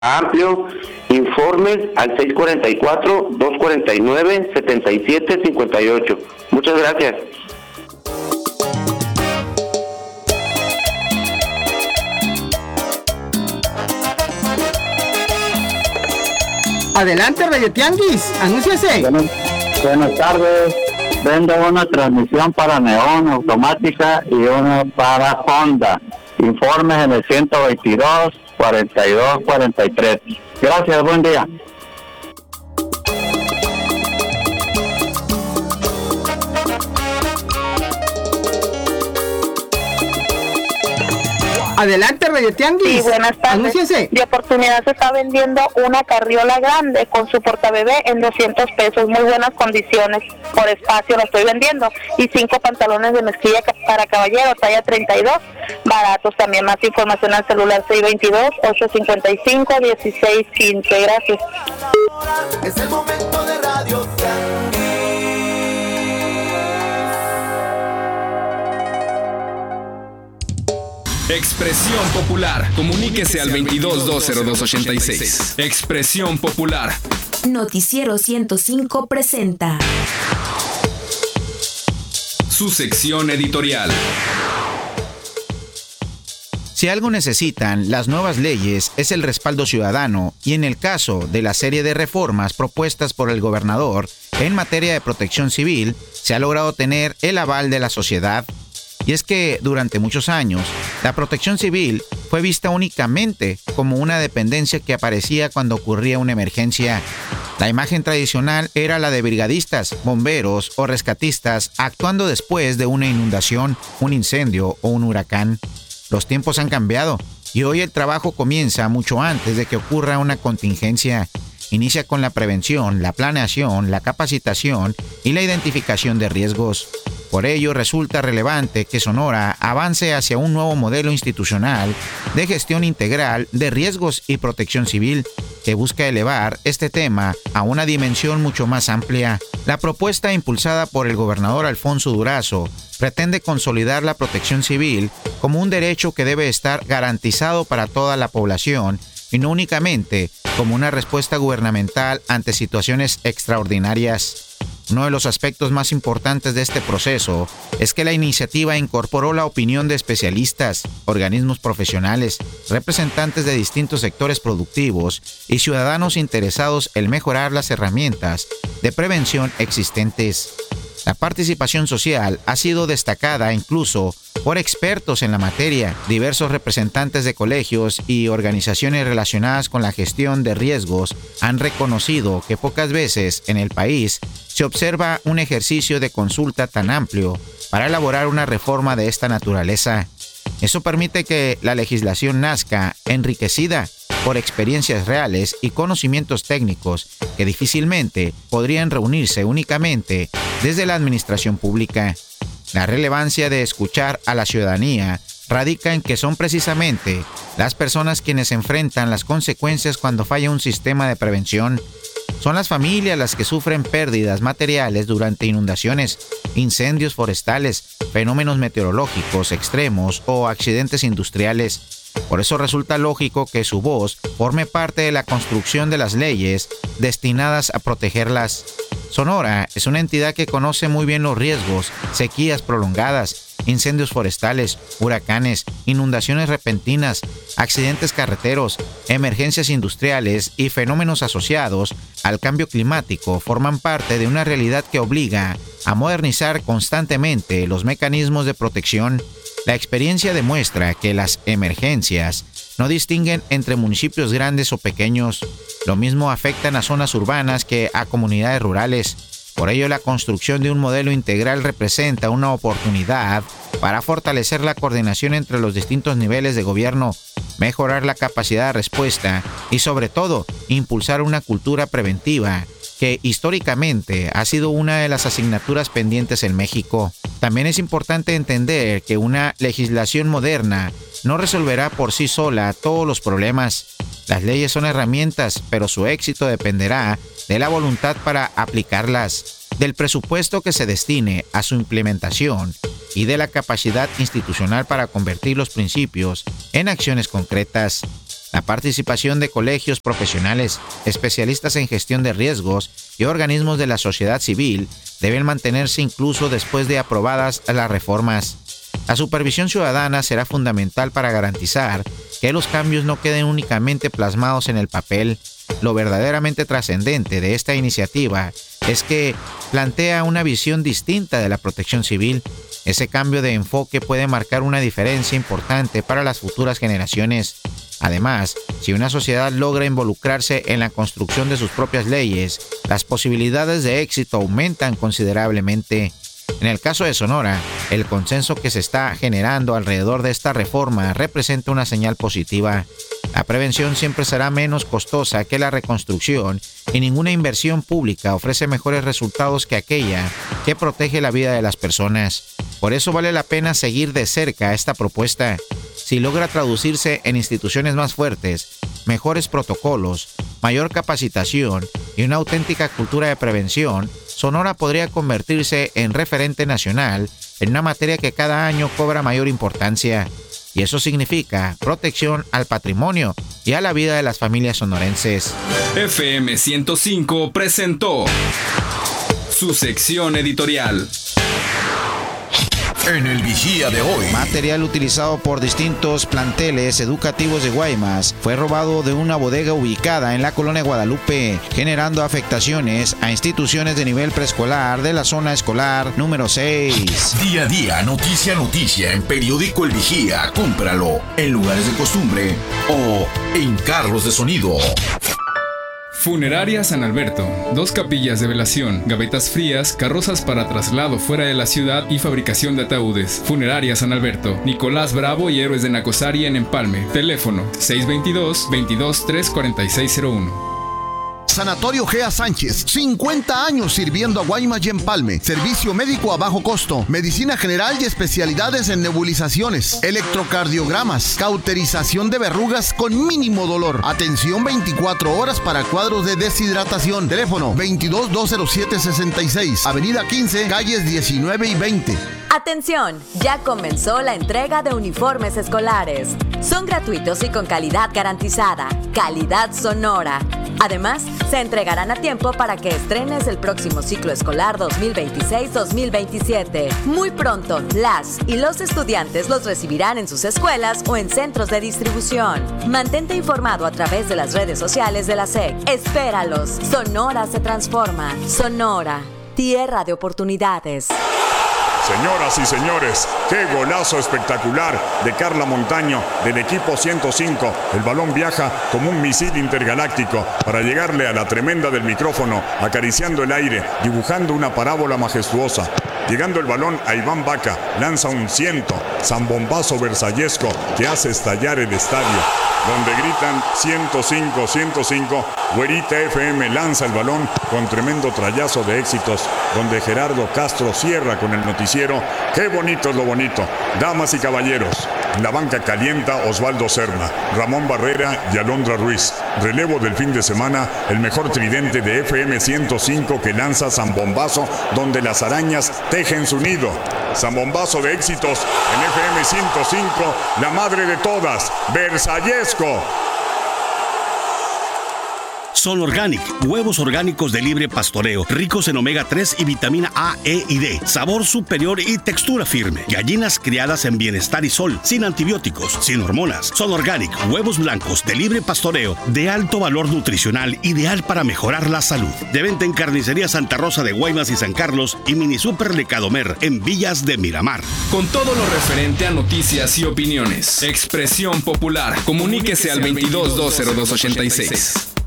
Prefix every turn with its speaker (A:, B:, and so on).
A: amplio. Informes al 644-249-7758. Muchas gracias.
B: Adelante, Radio Tianguis, anúnciase.
C: Buenas tardes. Vendo una transmisión para Neón automática y una para Honda. Informes en el 122-42-43. Gracias, buen día.
B: Adelante, Radio Tianguis.
D: Sí, buenas tardes.
B: Anúnciese.
D: De oportunidad se está vendiendo una carriola grande con su portabebé en 200 pesos. Muy buenas condiciones. Por espacio lo estoy vendiendo. Y 5 pantalones de mezclilla para caballero, talla 32. Baratos también. Más información al celular 622-855-1615. Gracias.
E: Es el momento de Radio Tianguis.
F: Expresión Popular. Comuníquese al 22-202-86. Expresión Popular.
G: Noticiero 105 presenta
F: su sección editorial.
H: Si algo necesitan las nuevas leyes es el respaldo ciudadano, y en el caso de la serie de reformas propuestas por el gobernador en materia de protección civil, se ha logrado tener el aval de la sociedad. Y es que durante muchos años, la protección civil fue vista únicamente como una dependencia que aparecía cuando ocurría una emergencia. La imagen tradicional era la de brigadistas, bomberos o rescatistas actuando después de una inundación, un incendio o un huracán. Los tiempos han cambiado y hoy el trabajo comienza mucho antes de que ocurra una contingencia. Inicia con la prevención, la planeación, la capacitación y la identificación de riesgos. Por ello, resulta relevante que Sonora avance hacia un nuevo modelo institucional de gestión integral de riesgos y protección civil, que busca elevar este tema a una dimensión mucho más amplia. La propuesta impulsada por el gobernador Alfonso Durazo pretende consolidar la protección civil como un derecho que debe estar garantizado para toda la población y no únicamente como una respuesta gubernamental ante situaciones extraordinarias. Uno de los aspectos más importantes de este proceso es que la iniciativa incorporó la opinión de especialistas, organismos profesionales, representantes de distintos sectores productivos y ciudadanos interesados en mejorar las herramientas de prevención existentes. La participación social ha sido destacada incluso por expertos en la materia. Diversos representantes de colegios y organizaciones relacionadas con la gestión de riesgos han reconocido que pocas veces en el país se observa un ejercicio de consulta tan amplio para elaborar una reforma de esta naturaleza. Eso permite que la legislación nazca enriquecida por experiencias reales y conocimientos técnicos que difícilmente podrían reunirse únicamente desde la administración pública. La relevancia de escuchar a la ciudadanía radica en que son precisamente las personas quienes enfrentan las consecuencias cuando falla un sistema de prevención. Son las familias las que sufren pérdidas materiales durante inundaciones, incendios forestales, fenómenos meteorológicos extremos o accidentes industriales. Por eso resulta lógico que su voz forme parte de la construcción de las leyes destinadas a protegerlas. Sonora es una entidad que conoce muy bien los riesgos, sequías prolongadas, incendios forestales, huracanes, inundaciones repentinas, accidentes carreteros, emergencias industriales y fenómenos asociados al cambio climático forman parte de una realidad que obliga a modernizar constantemente los mecanismos de protección. La experiencia demuestra que las emergencias no distinguen entre municipios grandes o pequeños. Lo mismo afectan a zonas urbanas que a comunidades rurales. Por ello, la construcción de un modelo integral representa una oportunidad para fortalecer la coordinación entre los distintos niveles de gobierno, mejorar la capacidad de respuesta y, sobre todo, impulsar una cultura preventiva que históricamente ha sido una de las asignaturas pendientes en México. También es importante entender que una legislación moderna no resolverá por sí sola todos los problemas. Las leyes son herramientas, pero su éxito dependerá de la voluntad para aplicarlas, del presupuesto que se destine a su implementación y de la capacidad institucional para convertir los principios en acciones concretas. La participación de colegios profesionales, especialistas en gestión de riesgos y organismos de la sociedad civil deben mantenerse incluso después de aprobadas las reformas. La supervisión ciudadana será fundamental para garantizar que los cambios no queden únicamente plasmados en el papel. Lo verdaderamente trascendente de esta iniciativa es que plantea una visión distinta de la protección civil. Ese cambio de enfoque puede marcar una diferencia importante para las futuras generaciones. Además, si una sociedad logra involucrarse en la construcción de sus propias leyes, las posibilidades de éxito aumentan considerablemente. En el caso de Sonora, el consenso que se está generando alrededor de esta reforma representa una señal positiva. La prevención siempre será menos costosa que la reconstrucción y ninguna inversión pública ofrece mejores resultados que aquella que protege la vida de las personas. Por eso vale la pena seguir de cerca esta propuesta. Si logra traducirse en instituciones más fuertes, mejores protocolos, mayor capacitación y una auténtica cultura de prevención, Sonora podría convertirse en referente nacional en una materia que cada año cobra mayor importancia. Y eso significa protección al patrimonio y a la vida de las familias sonorenses.
F: FM 105 presentó su sección editorial.
I: En el Vigía de hoy.
H: Material utilizado por distintos planteles educativos de Guaymas fue robado de una bodega ubicada en la colonia Guadalupe, generando afectaciones a instituciones de nivel preescolar de la zona escolar número 6.
I: Día a día, noticia a noticia en Periódico El Vigía. Cómpralo en lugares de costumbre o en carros de sonido.
F: Funeraria San Alberto, 2 capillas de velación, gavetas frías, carrozas para traslado fuera de la ciudad y fabricación de ataúdes. Funeraria San Alberto, Nicolás Bravo y Héroes de Nacosari en Empalme. Teléfono 622-22-34601.
J: Sanatorio Gea Sánchez, 50 años sirviendo a Guaymas y Empalme. Servicio médico a bajo costo, medicina general y especialidades en nebulizaciones, electrocardiogramas, cauterización de verrugas con mínimo dolor. Atención 24 horas para cuadros de deshidratación. Teléfono 22-207-66, Avenida 15, calles 19 y 20.
K: Atención, ya comenzó la entrega de uniformes escolares. Son gratuitos y con calidad garantizada. Calidad Sonora. Además, se entregarán a tiempo para que estrenes el próximo ciclo escolar 2026-2027. Muy pronto, las y los estudiantes los recibirán en sus escuelas o en centros de distribución. Mantente informado a través de las redes sociales de la SEC. Espéralos. Sonora se transforma. Sonora, tierra de oportunidades.
L: Señoras y señores, qué golazo espectacular de Carla Montaño del equipo 105. El balón viaja como un misil intergaláctico para llegarle a la tremenda del micrófono, acariciando el aire, dibujando una parábola majestuosa. Llegando el balón a Iván Vaca, lanza un ciento, zambombazo versallesco que hace estallar el estadio. Donde gritan 105, 105, Güerita FM lanza el balón con tremendo trayazo de éxitos, donde Gerardo Castro cierra con el noticiero. ¡Qué bonito es lo bonito! Damas y caballeros, en la banca calienta Osvaldo Serna, Ramón Barrera y Alondra Ruiz. Relevo del fin de semana, el mejor tridente de FM 105 que lanza Zambombazo, donde las arañas tejen su nido. Zambombazo de éxitos en FM 105, la madre de todas, Versallesco.
M: Son Organic, huevos orgánicos de libre pastoreo, ricos en omega 3 y vitamina A, E y D, sabor superior y textura firme. Gallinas criadas en bienestar y sol, sin antibióticos, sin hormonas. Son Organic, huevos blancos de libre pastoreo, de alto valor nutricional, ideal para mejorar la salud. De venta en Carnicería Santa Rosa de Guaymas y San Carlos y Mini Super Lecadomer en Villas de Miramar.
F: Con todo lo referente a noticias y opiniones. Expresión Popular. Comuníquese al 22-202-86.